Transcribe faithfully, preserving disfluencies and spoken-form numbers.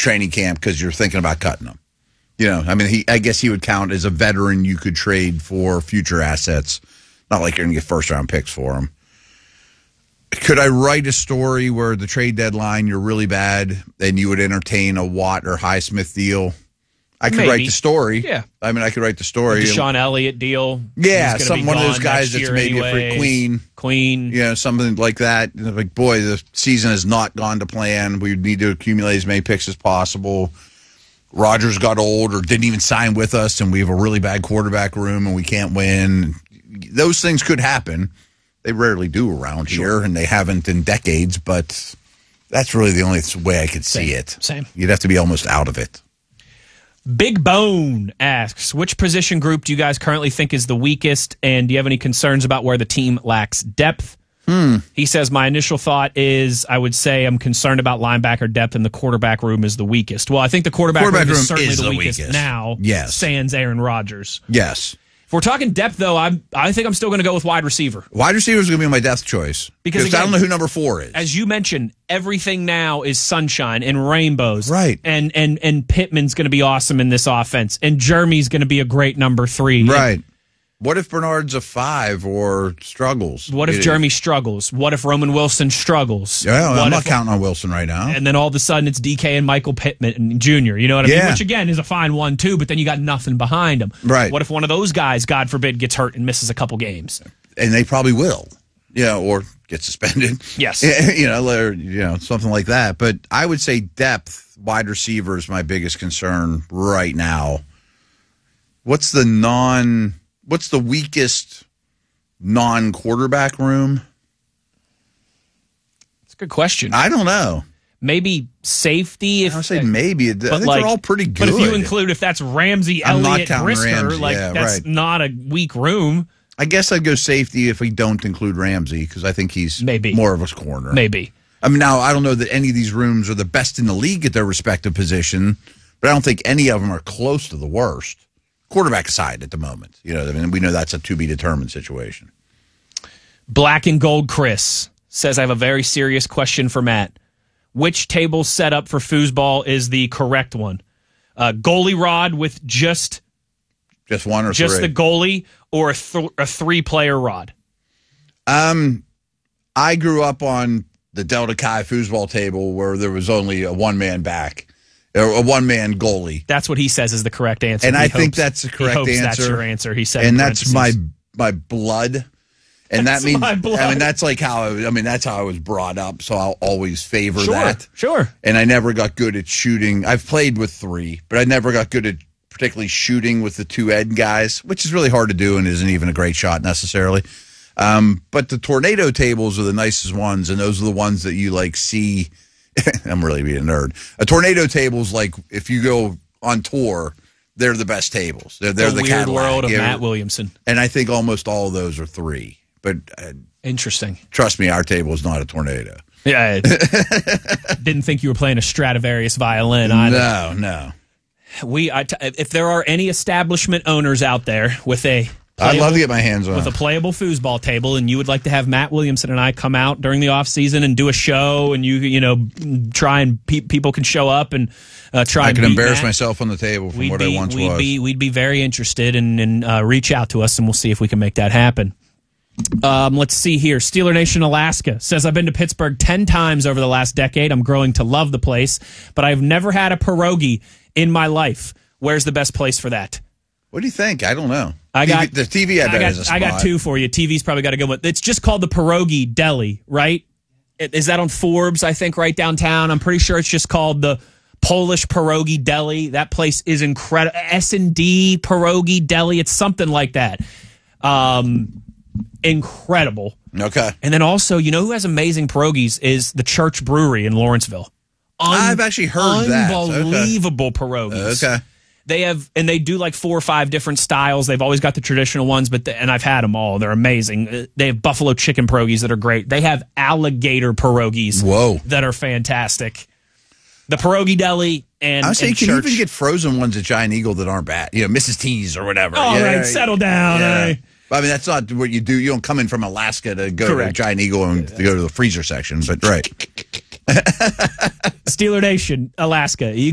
training camp because you're thinking about cutting him. You know, I mean, he. I guess he would count as a veteran you could trade for future assets. Not like you're going to get first-round picks for him. Could I write a story where the trade deadline you're really bad and you would entertain a Watt or Highsmith deal? I could Maybe. write the story. Yeah. I mean, I could write the story. The Deshaun Elliott deal. Yeah, some one of those guys that's maybe anyway. a free Queen. Queen. Yeah, you know, something like that. Like, boy, the season has not gone to plan. We need to accumulate as many picks as possible. Rodgers got old or didn't even sign with us, and we have a really bad quarterback room, and we can't win. Those things could happen. They rarely do around sure. here, and they haven't in decades, but that's really the only way I could see Same. it. Same. You'd have to be almost out of it. Big Bone asks, which position group do you guys currently think is the weakest, and do you have any concerns about where the team lacks depth? Hmm. He says, my initial thought is I would say I'm concerned about linebacker depth, and the quarterback room is the weakest. Well, I think the quarterback, quarterback room, room is certainly is the, the weakest, weakest now, yes. sans Aaron Rodgers. Yes. If we're talking depth, though, I'm, I think I'm still going to go with wide receiver. Wide receiver is going to be my depth choice. Because again, I don't know who number four is. As you mentioned, everything now is sunshine and rainbows. Right. And and and Pittman's going to be awesome in this offense. And Jeremy's going to be a great number three. Right. What if Bernard's a five or struggles? What if it, Jeremy struggles? What if Roman Wilson struggles? Yeah, what I'm not if, counting on Wilson right now. And then all of a sudden it's D K and Michael Pittman Junior You know what I yeah. mean? Which, again, is a fine one, too, but then you got nothing behind him. Right. What if one of those guys, God forbid, gets hurt and misses a couple games? And they probably will. Yeah, or get suspended. Yes. You know, or, you know, something like that. But I would say depth, wide receiver is my biggest concern right now. What's the non... What's the weakest non-quarterback room? That's a good question. I don't know. Maybe safety. If I would say maybe. I think like, they're all pretty good. But if you include, if that's Ramsey, I'm not Elliott, counting Brisker, Ramsey, like yeah, that's right. not a weak room. I guess I'd go safety if we don't include Ramsey because I think he's maybe more of a corner. Maybe. I mean, now I don't know that any of these rooms are the best in the league at their respective position, but I don't think any of them are close to the worst. Quarterback aside at the moment. You know, I mean, we know that's a to-be-determined situation. Black and Gold Chris says, I have a very serious question for Matt. Which table setup for foosball is the correct one? Uh, goalie rod with just... Just one or just three? the goalie or a, th- a three-player rod? Um, I grew up on the Delta Chi foosball table where there was only a one-man back. Or a one-man goalie. That's what he says is the correct answer. And he I hopes, think that's the correct he hopes answer. That's your answer. He said, and that's my my blood. And that's that means, my blood. I mean, that's like how I, I mean, that's how I was brought up. So I'll always favor sure, that. Sure. And I never got good at shooting. I've played with three, but I never got good at particularly shooting with the two ed guys, which is really hard to do and isn't even a great shot necessarily. Um, but the tornado tables are the nicest ones, and those are the ones that you like see. I'm really being a nerd. A tornado table's like if you go on tour, they're the best tables. They're, they're the, the weird Cadillac. world of yeah. Matt Williamson. And I think almost all of those are three. But uh, interesting. Trust me, our table is not a tornado. Yeah. Didn't think you were playing a Stradivarius violin either. No, no. We, I t- if there are any establishment owners out there with a I'd love to get my hands on with a playable foosball table, and you would like to have Matt Williamson and I come out during the off season and do a show, and you you know try and pe- people can show up and uh, try. I and can beat embarrass Matt. myself on the table from we'd what be, I once we'd was. Be, we'd be very interested, and, and uh, reach out to us, and we'll see if we can make that happen. Um, let's see here. Steeler Nation Alaska says, I've been to Pittsburgh ten times over the last decade. I'm growing to love the place, but I've never had a pierogi in my life. Where's the best place for that? What do you think? I don't know. I got T V, the T V. I bet I got, is a spot. I got two for you. T V's probably got a good one. It's just called the Pierogi Deli, right? Is that on Forbes? I think right downtown. I'm pretty sure it's just called the Polish Pierogi Deli. That place is incredible. S and D Pierogi Deli. It's something like that. Um, incredible. Okay. And then also, you know who has amazing pierogies is the Church Brewery in Lawrenceville. Un- I've actually heard that. Unbelievable Okay. pierogies. Okay. They have, and they do like four or five different styles. They've always got the traditional ones, but the, and I've had them all. They're amazing. They have buffalo chicken pierogies that are great. They have alligator pierogies. Whoa. That are fantastic. The Pierogi Deli and I was saying, and you can Church. even get frozen ones at Giant Eagle that aren't bad. You know, Missus T's or whatever. All yeah, right, settle down. Yeah. All right. I mean, that's not what you do. You don't come in from Alaska to go Correct. to Giant Eagle and to go to the freezer section, but right. Steeler Nation, Alaska. You